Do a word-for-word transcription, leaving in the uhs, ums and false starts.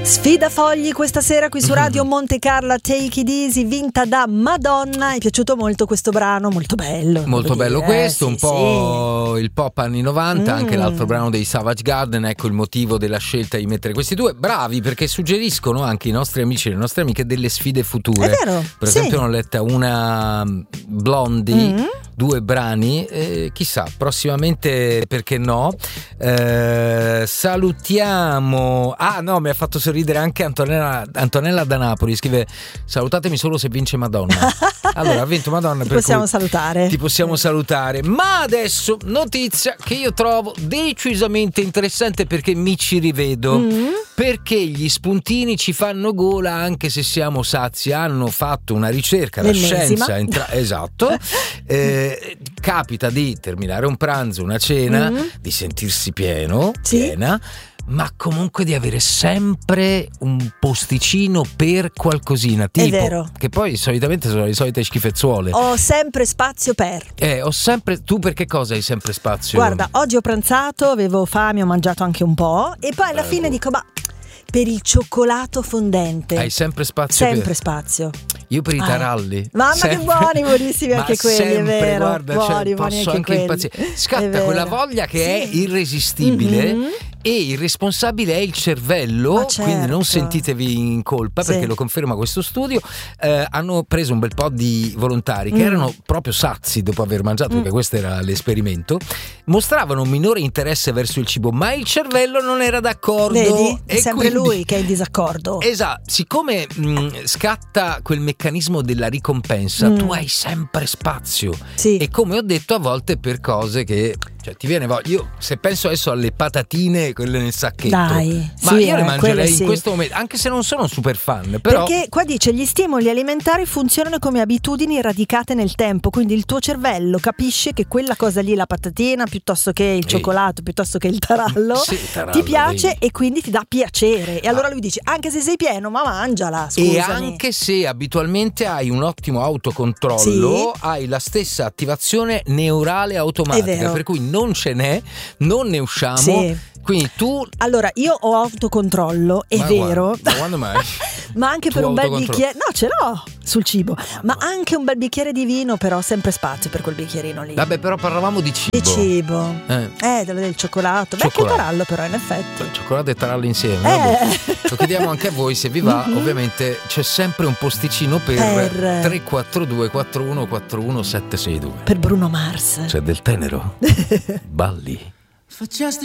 Sfida fogli questa sera qui su Radio Monte Carlo, Take It Easy, vinta da Madonna. È piaciuto molto questo brano, molto bello. Molto bello dire. questo, eh, un sì, po' sì. il pop anni novanta, Mm. anche l'altro brano dei Savage Garden, ecco il motivo della scelta di mettere questi due. Bravi, perché suggeriscono anche i nostri amici e le nostre amiche delle sfide future. È vero, Per sì. esempio, ne ho letta una Blondie, Mm. due brani, eh, chissà, prossimamente perché no. Eh, salutiamo. Ah no, mi ha fatto sorridere anche Antonella, Antonella da Napoli, scrive: salutatemi solo se vince Madonna. Allora ha vinto Madonna, Ti per possiamo cui salutare. ti possiamo salutare. Ma adesso notizia che io trovo decisamente interessante, perché mi ci rivedo. Mm. Perché gli spuntini ci fanno gola anche se siamo sazi. Hanno fatto una ricerca, la L'ennesima. scienza entra- esatto. Eh, capita di terminare un pranzo, una cena, Mm. di sentirsi pieno, Sì. piena, ma comunque di avere sempre un posticino per qualcosina, tipo, vero. che poi solitamente sono le solite schifezzuole. Ho sempre spazio per. Eh, ho sempre. Tu per che cosa hai sempre spazio? Guarda, oggi ho pranzato, avevo fame, ho mangiato anche un po' e poi alla Bello. fine dico, ma per il cioccolato fondente Hai sempre spazio sempre per... spazio. Io per i Ah. taralli. Mamma sempre. che buoni, buonissimi Ma anche quelli, è sempre, vero. guarda, Buoni, cioè, buoni posso anche anche quelli. impazzire. È Scatta vero. quella voglia che Sì. è irresistibile. Mhm. E il responsabile è il cervello, Ma certo. quindi non sentitevi in colpa, Sì. perché lo conferma questo studio. Eh, hanno preso un bel po' di volontari che Mm. erano proprio sazi dopo aver mangiato, Mm. perché questo era l'esperimento. Mostravano un minore interesse verso il cibo, ma il cervello non era d'accordo. Vedi? È E sempre quindi- lui che è in disaccordo. Esatto, siccome mh, scatta quel meccanismo della ricompensa, Mm. tu hai sempre spazio. Sì. E come ho detto, a volte per cose che, cioè, ti viene voglia. Io se penso adesso alle patatine, quelle nel sacchetto, Dai, ma sì, io le eh, mangerei quelle in sì. questo momento, anche se non sono un super fan, però Perché qua dice gli stimoli alimentari funzionano come abitudini radicate nel tempo, quindi il tuo cervello capisce che quella cosa lì, la patatina piuttosto che il Ehi. cioccolato, piuttosto che il tarallo, Sì, il tarallo, ti piace vedi. e quindi ti dà piacere. E allora Ah. lui dice, anche se sei pieno, ma mangiala, E scusami. anche se abitualmente hai un ottimo autocontrollo, Sì. hai la stessa attivazione neurale È automatica, vero. per cui non ce n'è, non ne usciamo. Sì. Quindi tu, Allora, io ho autocontrollo, è ma vero, guarda, ma quando mai? ma anche Tu per un bel autocontrollo? bicchiere, no, ce l'ho sul cibo, ma Mamma. anche un bel bicchiere di vino, però sempre spazio per quel bicchierino lì. Vabbè, però parlavamo di cibo. Di cibo. Eh. Eh, del, del cioccolato. Beh, anche il Cioccolato. tarallo però, in effetti. Cioccolato e tarallo insieme. Eh. Vabbè. Lo chiediamo anche a voi se vi va. Mhm. Ovviamente c'è sempre un posticino per, Per- tre quattro due quattro uno quattro uno sette sei due. Per Bruno Mars. C'è del tenero. Balli. Facciasti